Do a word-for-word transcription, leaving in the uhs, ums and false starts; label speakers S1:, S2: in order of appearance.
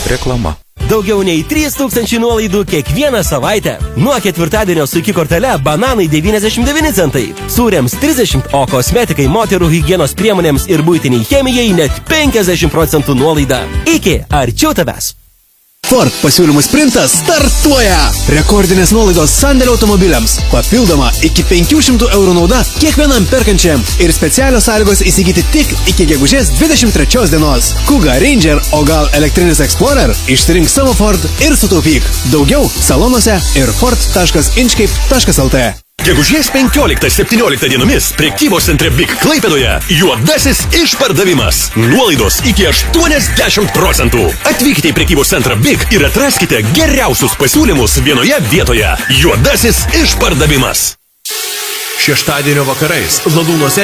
S1: Reklama.
S2: Daugiau nei trys tūkstančiai nuolaidų kiekvieną savaitę. Nuo ketvirtadienio su iki kortele bananai devyniasdešimt devyni centai, sūriams trisdešimt, o kosmetikai, moterų higienos priemonėms ir buitiniai chemijai net penkiasdešimt procentų nuolaida. Iki, arčiau tavęs.
S3: Ford pasiūlymų sprintas startuoja! Rekordinės nuolaidos sandėlio automobiliams. Papildoma iki penkių šimtų eurų nauda kiekvienam perkančiam. Ir specialios sąlygos įsigyti tik iki gegužės dvidešimt trečios dienos. Kuga, Ranger, o gal elektrinis Explorer? Išsirink savo Ford ir sutaupyk. Daugiau salonuose ir ford taškas inchcape taškas lt.
S4: Gegužės penkioliktą septynioliktą dienomis prekybos centre Big Klaipėdoje juodasis išpardavimas. Nuolaidos iki aštuoniasdešimt procentų. Atvykite į prekybos centrą Big ir atraskite geriausius pasiūlymus vienoje vietoje. Juodasis išpardavimas.
S5: Šeštadienio vakarais Ladūnuose